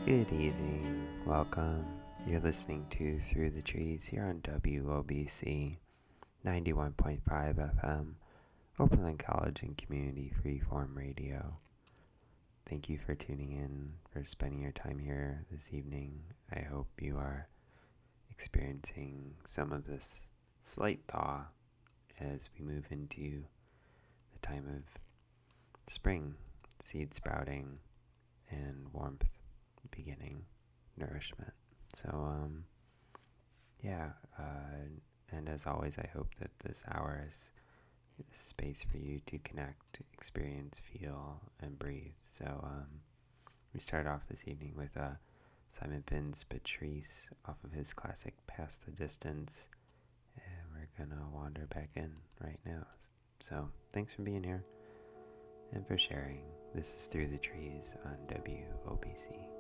Good evening, welcome. You're listening to Through the Trees here on WOBC 91.5 FM, Oberlin College and Community Freeform Radio. Thank you for tuning in, for spending your time here this evening. I hope you are experiencing some of this slight thaw as we move into the time of spring, seed sprouting, and warmth beginning nourishment. So, and as always, I hope that this hour is a space for you to connect, experience, feel, and breathe. So, we start off this evening with Simon Finn's Patrice off of his classic Past the Distance, and we're gonna wander back in right now. So, thanks for being here and for sharing. This is Through the Trees on WOBC.